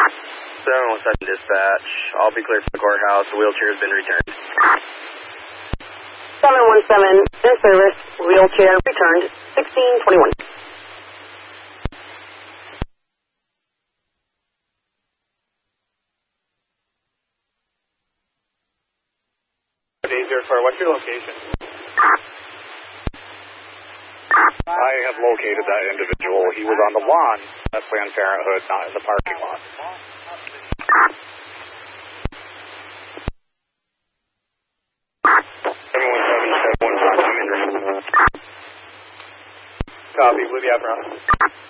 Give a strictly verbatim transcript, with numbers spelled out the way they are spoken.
seven one seven dispatch. I'll be cleared from the courthouse. The wheelchair has been returned. seven one seven, in service, wheelchair returned, sixteen twenty-one. eight zero four, what's your location? I have located that individual. He was on the lawn at Planned Parenthood, not in the parking lot. seven one seven, seven one seven, Copy, Blue Apron.